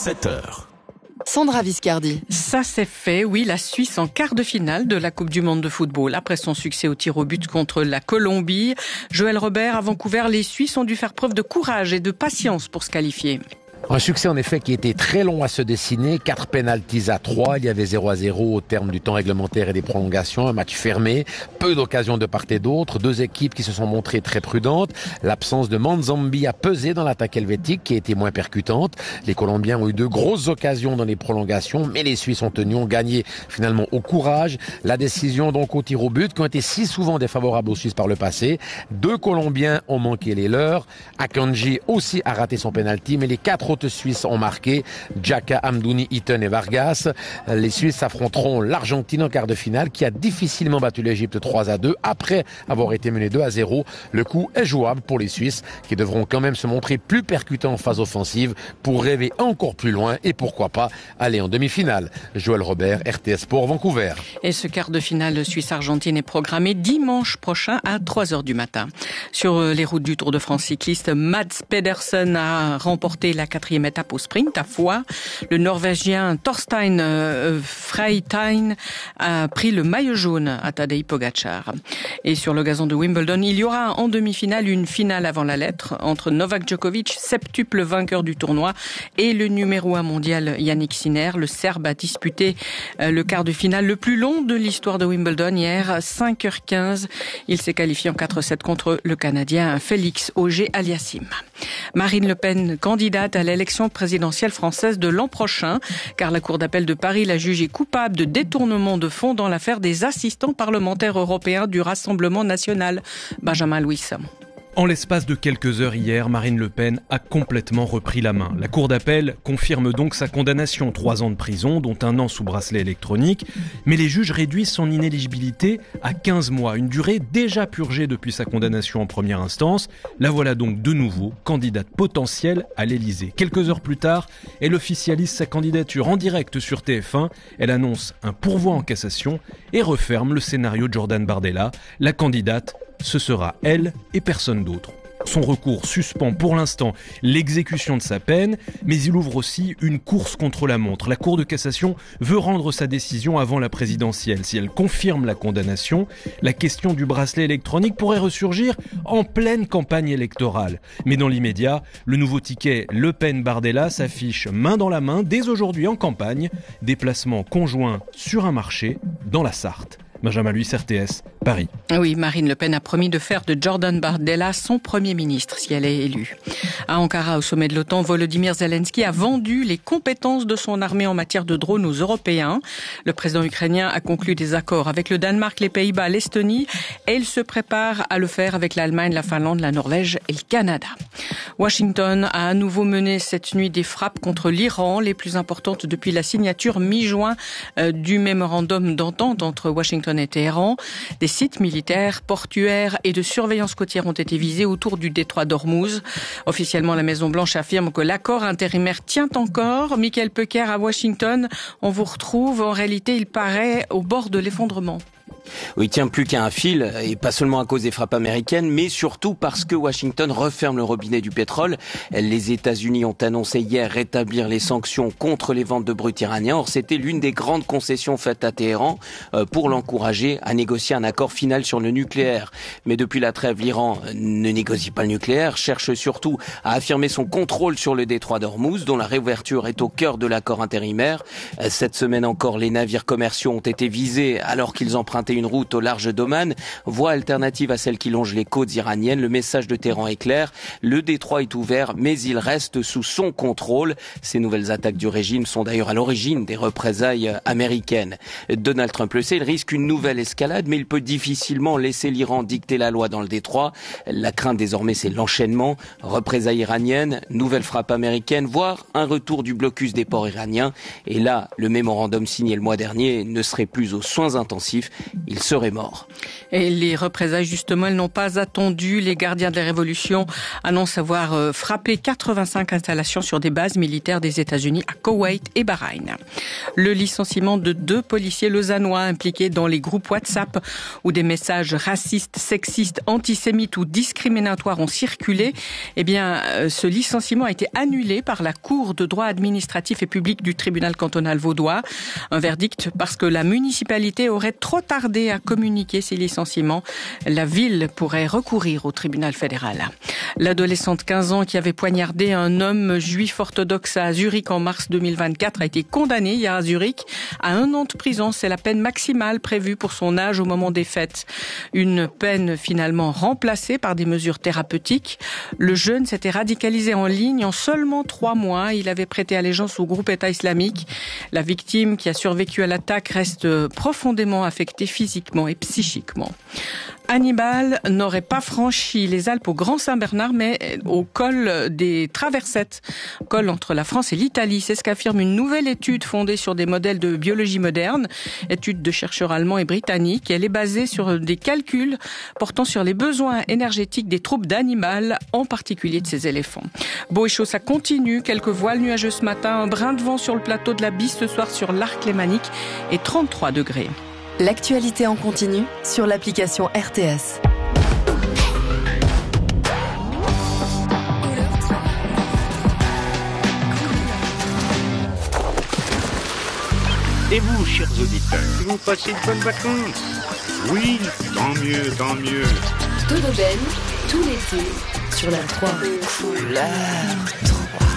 7h. Sandra Viscardi. Ça c'est fait, oui, la Suisse en quart de finale de la Coupe du Monde de football. Après son succès au tir au but contre la Colombie, Joël Robert à Vancouver, les Suisses ont dû faire preuve de courage et de patience pour se qualifier. Un succès en effet qui était très long à se dessiner, 4 pénaltys à 3, il y avait 0-0 au terme du temps réglementaire et des prolongations, un match fermé, peu d'occasions de part et d'autre, deux équipes qui se sont montrées très prudentes, l'absence de Manzambi a pesé dans l'attaque helvétique qui a été moins percutante, les Colombiens ont eu de grosses occasions dans les prolongations, mais les Suisses ont gagné finalement au courage, la décision donc au tir au but qui ont été si souvent défavorables aux Suisses par le passé, 2 Colombiens ont manqué les leurs, Akanji aussi a raté son pénalty, mais les 4 autres Suisses ont marqué, Xhaka, Amdouni, Itten et Vargas. Les Suisses affronteront l'Argentine en quart de finale qui a difficilement battu l'Égypte 3-2 après avoir été mené 2-0. Le coup est jouable pour les Suisses qui devront quand même se montrer plus percutants en phase offensive pour rêver encore plus loin et pourquoi pas aller en demi-finale. Joël Robert, RTS Sport, Vancouver. Et ce quart de finale Suisse-Argentine est programmé dimanche prochain à 3h du matin. Sur les routes du Tour de France cycliste, Mads Pedersen a remporté la 4e étape au sprint à Foix. Le Norvégien Thorstein Freitijn a pris le maillot jaune à Tadej Pogačar. Et sur le gazon de Wimbledon, il y aura en demi-finale une finale avant la lettre entre Novak Djokovic, septuple vainqueur du tournoi, et le numéro 1 mondial Yannick Sinner. Le Serbe a disputé le quart de finale le plus long de l'histoire de Wimbledon hier, 5h15. Il s'est qualifié en 4-7 contre le Canadien Félix Auger-Aliassime. Marine Le Pen, candidate à l'élection présidentielle française de l'an prochain, car la Cour d'appel de Paris l'a jugée coupable de détournement de fonds dans l'affaire des assistants parlementaires européens du Rassemblement national. Benjamin Louis. En l'espace de quelques heures hier, Marine Le Pen a complètement repris la main. La Cour d'appel confirme donc sa condamnation, 3 ans de prison, dont 1 an sous bracelet électronique. Mais les juges réduisent son inéligibilité à 15 mois, une durée déjà purgée depuis sa condamnation en première instance. La voilà donc de nouveau candidate potentielle à l'Élysée. Quelques heures plus tard, elle officialise sa candidature en direct sur TF1. Elle annonce un pourvoi en cassation et referme le scénario de Jordan Bardella. La candidate, ce sera elle et personne d'autre. Son recours suspend pour l'instant l'exécution de sa peine, mais il ouvre aussi une course contre la montre. La Cour de cassation veut rendre sa décision avant la présidentielle. Si elle confirme la condamnation, la question du bracelet électronique pourrait ressurgir en pleine campagne électorale. Mais dans l'immédiat, le nouveau ticket Le Pen-Bardella s'affiche main dans la main dès aujourd'hui en campagne. Déplacement conjoint sur un marché dans la Sarthe. Benjamin Louis, RTS, Paris. Oui, Marine Le Pen a promis de faire de Jordan Bardella son Premier ministre si elle est élue. À Ankara, au sommet de l'OTAN, Volodymyr Zelensky a vendu les compétences de son armée en matière de drones aux Européens. Le président ukrainien a conclu des accords avec le Danemark, les Pays-Bas, l'Estonie et il se prépare à le faire avec l'Allemagne, la Finlande, la Norvège et le Canada. Washington a à nouveau mené cette nuit des frappes contre l'Iran, les plus importantes depuis la signature mi-juin du mémorandum d'entente entre Washington et Téhéran. Des sites militaires, portuaires et de surveillance côtière ont été visés autour du détroit d'Ormuz. Officiellement, la Maison-Blanche affirme que l'accord intérimaire tient encore. Michael Pecker à Washington, on vous retrouve. En réalité, il paraît au bord de l'effondrement. Oui, il tient plus qu'à un fil, et pas seulement à cause des frappes américaines, mais surtout parce que Washington referme le robinet du pétrole. Les États-Unis ont annoncé hier rétablir les sanctions contre les ventes de brut iranien. Or, c'était l'une des grandes concessions faites à Téhéran pour l'encourager à négocier un accord final sur le nucléaire. Mais depuis la trêve, l'Iran ne négocie pas le nucléaire, cherche surtout à affirmer son contrôle sur le détroit d'Ormuz, dont la réouverture est au cœur de l'accord intérimaire. Cette semaine encore, les navires commerciaux ont été visés alors qu'ils empruntaient une route au large d'Oman, voie alternative à celle qui longe les côtes iraniennes. Le message de Téhéran est clair, le détroit est ouvert, mais il reste sous son contrôle. Ces nouvelles attaques du régime sont d'ailleurs à l'origine des représailles américaines. Donald Trump le sait, il risque une nouvelle escalade, mais il peut difficilement laisser l'Iran dicter la loi dans le détroit. La crainte désormais, c'est l'enchaînement, représailles iraniennes, nouvelles frappes américaines, voire un retour du blocus des ports iraniens. Et là, le mémorandum signé le mois dernier ne serait plus aux soins intensifs, il serait mort. Et les représailles, justement, elles n'ont pas attendu. Les gardiens de la Révolution annoncent avoir frappé 85 installations sur des bases militaires des États-Unis à Koweït et Bahreïn. Le licenciement de 2 policiers lausannois impliqués dans les groupes WhatsApp où des messages racistes, sexistes, antisémites ou discriminatoires ont circulé, ce licenciement a été annulé par la Cour de droit administratif et public du tribunal cantonal vaudois. Un verdict parce que la municipalité aurait trop tardé à communiquer ces licenciements. La ville pourrait recourir au tribunal fédéral. L'adolescente de 15 ans qui avait poignardé un homme juif orthodoxe à Zurich en mars 2024 a été condamnée hier à Zurich à 1 an de prison. C'est la peine maximale prévue pour son âge au moment des faits. Une peine finalement remplacée par des mesures thérapeutiques. Le jeune s'était radicalisé en ligne en seulement 3 mois. Il avait prêté allégeance au groupe État islamique. La victime qui a survécu à l'attaque reste profondément affectée physiquement et psychiquement. Hannibal n'aurait pas franchi les Alpes au Grand Saint-Bernard, mais au col des Traversettes, col entre la France et l'Italie. C'est ce qu'affirme une nouvelle étude fondée sur des modèles de biologie moderne, étude de chercheurs allemands et britanniques. Elle est basée sur des calculs portant sur les besoins énergétiques des troupes d'Hannibal, en particulier de ces éléphants. Beau et chaud, ça continue. Quelques voiles nuageux ce matin, un brin de vent sur le plateau de la Bisse ce soir sur l'Arc lémanique et 33 degrés. L'actualité en continu sur l'application RTS. Et vous, chers auditeurs, vous passez de bonnes vacances? Oui, tant mieux, tant mieux. Dodo-Ben, tout l'été, sur la 3. Couleur 3.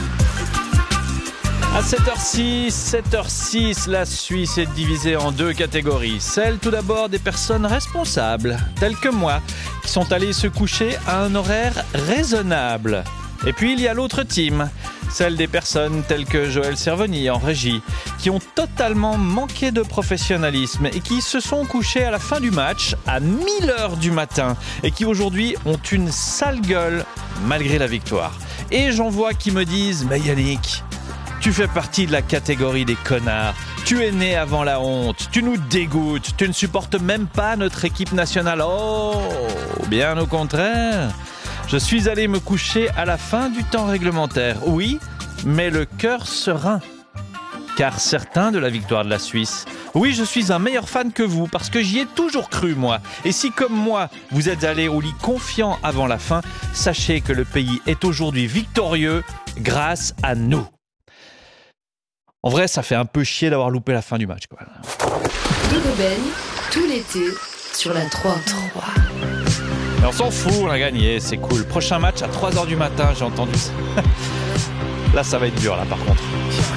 À 7h06, la Suisse est divisée en 2 catégories. Celle tout d'abord des personnes responsables, telles que moi, qui sont allées se coucher à un horaire raisonnable. Et puis il y a l'autre team, celle des personnes telles que Joël Cervoni en régie, qui ont totalement manqué de professionnalisme et qui se sont couchés à la fin du match à 1000h du matin et qui aujourd'hui ont une sale gueule malgré la victoire. Et j'en vois qui me disent « Mais Yannick, tu fais partie de la catégorie des connards. Tu es né avant la honte. Tu nous dégoûtes. Tu ne supportes même pas notre équipe nationale. Oh, bien au contraire. Je suis allé me coucher à la fin du temps réglementaire. Oui, mais le cœur serein. Car certain de la victoire de la Suisse. Oui, je suis un meilleur fan que vous parce que j'y ai toujours cru, moi. Et si, comme moi, vous êtes allé au lit confiant avant la fin, sachez que le pays est aujourd'hui victorieux grâce à nous. En vrai, ça fait un peu chier d'avoir loupé la fin du match, quoi. Dodo-Ben, tout l'été, sur la 3. Mais on s'en fout, on a gagné, c'est cool. Prochain match à 3h du matin, j'ai entendu ça. Là, ça va être dur, là, par contre.